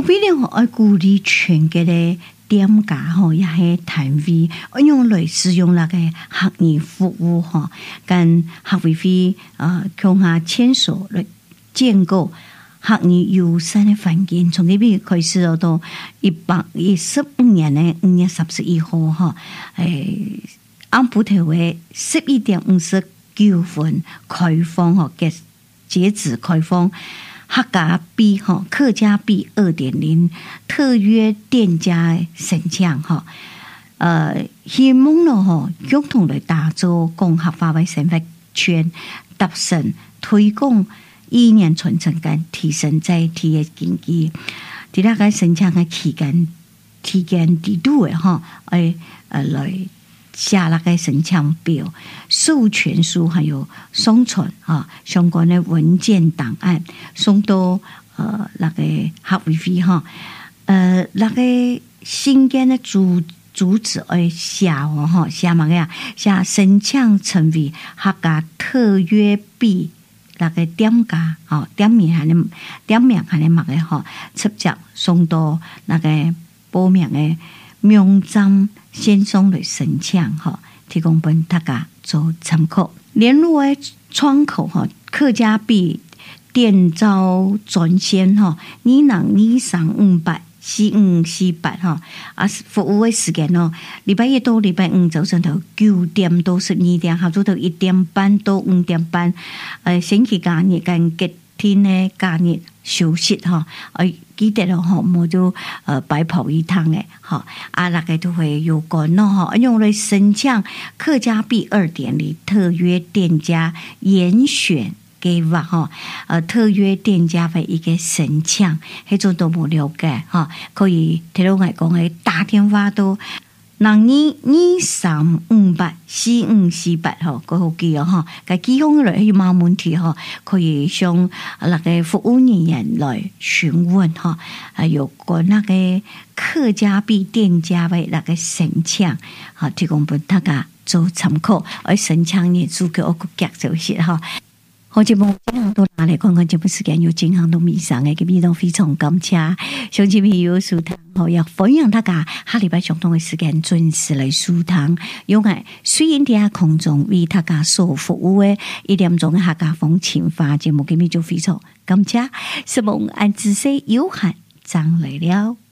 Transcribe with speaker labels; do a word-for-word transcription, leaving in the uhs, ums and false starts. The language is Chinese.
Speaker 1: 必定愛鼓勵全國的店家吼，也係單位用來使用那個客人服務吼，跟客委會啊共下簽署來建構客人友善的環境。從呢邊開始到一百一十五年的五月十四一號哈，誒，安普特為十一點五十九分開放吼，嘅截止開放。客家幣哈，客家幣二點零特約店家申請哈，呃，希望咯哈，共同來打造共合化為生活圈，達成推廣意念傳承跟提升在地嘅經濟。喺大家申請嘅期間，期間幾度嘅哈，誒誒來。下那個申請表、授權書，還有上傳啊相關的文件檔案，送到呃那個客委會哈，呃那個新建的主主旨誒寫哦哈，寫乜嘢？寫申請成為客家特約幣那個店家哦，店名係你店名係你乜嘅哈？直接送到那個報名嘅網站。先送嚟申請哈，提供俾大家做參考。聯絡嘅窗口哈，客家幣店招專線哈，二零二三五八四五四八哈，啊服務嘅時間咯，禮拜一到禮拜五早上頭九點到十二點，下晝頭一點半到五點半，誒星期假日跟吉天嘅假日休息哈，誒記得咯嗬，冇就誒白跑一趟嘅，嗬，啊那個都會有關咯，嗬，用嚟申請客家幣二點零特約店家嚴選計劃，嗬，誒特約店家嘅一個申請，喺度都冇了解，嗬，可以睇到我講嘅打電話都。零二二三五八四五四八吼，個好記哦哈，個機控來有冇問題哈，可以向那個服務人員來詢問哈，還有個那個客家幣店家的那個申請，哈，提供俾大家做參考，而申請呢，做個我個介紹些哈。好節目經常都拿嚟看看節目時間有經常都迷上嘅，咁呢度非常感謝，上次朋友收聽，好要歡迎大家下禮拜相同嘅時間準時嚟收聽，因為雖然喺空中為大家所服務嘅一點鐘嘅客家風情話節目，咁呢就非常感謝，希望按知識有限，張來了。